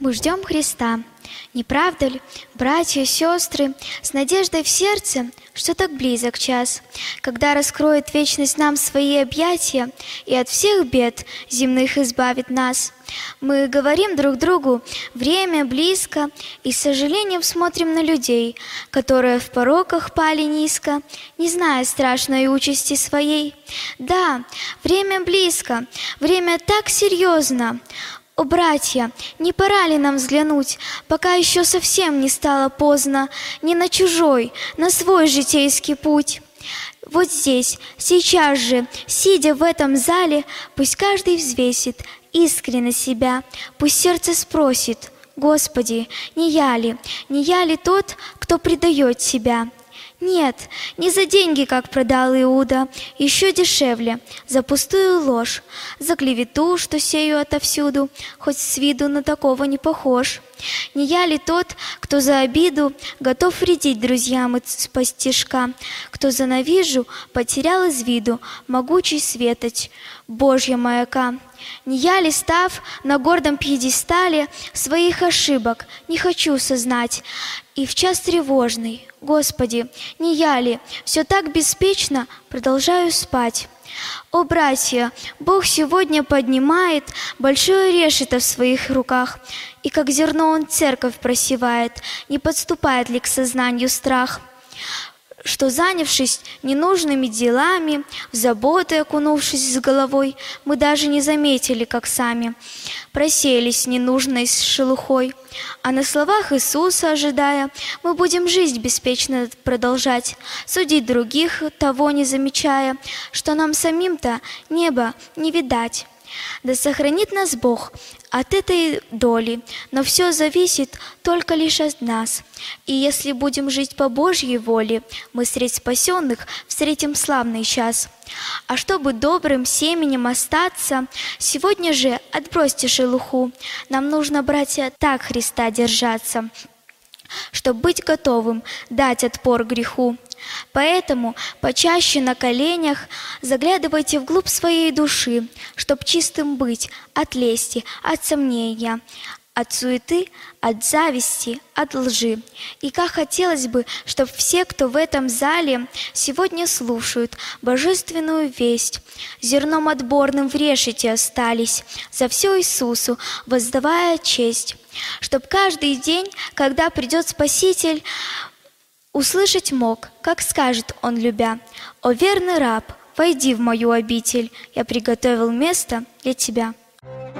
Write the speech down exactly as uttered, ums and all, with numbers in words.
Мы ждем Христа, не правда ли, братья, сестры, с надеждой в сердце, что так близок час, когда раскроет вечность нам свои объятия и от всех бед земных избавит нас. Мы говорим друг другу: время близко, и с сожалением смотрим на людей, которые в пороках пали низко, не зная страшной участи своей. Да, время близко, время так серьезно. О, братья, не пора ли нам взглянуть, пока еще совсем не стало поздно, не на чужой, на свой житейский путь? Вот здесь, сейчас же, сидя в этом зале, пусть каждый взвесит искренне себя, пусть сердце спросит: Господи, не я ли, не я ли тот, кто предает себя? Нет, не за деньги, как продал Иуда, еще дешевле, за пустую ложь, за клевету, что сею отовсюду, хоть с виду на такого не похож. Не я ли тот, кто за обиду готов вредить друзьям исподтишка, кто за навижу потерял из виду могучий светоч Божья маяка? Не я ли, став на гордом пьедестале своих ошибок, не хочу сознать, и в час тревожный, Господи, не я ли, все так беспечно продолжаю спать? О, братья, Бог сегодня поднимает большое решето в своих руках, и как зерно Он церковь просевает, не подступает ли к сознанию страх? Что, занявшись ненужными делами, в заботы окунувшись с головой, мы даже не заметили, как сами просеялись ненужной шелухой. А на словах Иисуса ожидая, мы будем жизнь беспечно продолжать, судить других, того не замечая, что нам самим-то неба не видать. Да сохранит нас Бог от этой доли, но все зависит только лишь от нас. И если будем жить по Божьей воле, мы средь спасенных встретим славный час. А чтобы добрым семенем остаться, сегодня же отбросьте шелуху. Нам нужно, братья, так Христа держаться, чтоб быть готовым дать отпор греху. Поэтому почаще на коленях заглядывайте вглубь своей души, чтоб чистым быть от лести, от сомнения, от суеты, от зависти, от лжи. И как хотелось бы, чтоб все, кто в этом зале сегодня слушают божественную весть, зерном отборным в решете остались, за все Иисусу воздавая честь, чтоб каждый день, когда придет Спаситель, услышать мог, как скажет Он, любя: «О верный раб, войди в мою обитель, я приготовил место для тебя».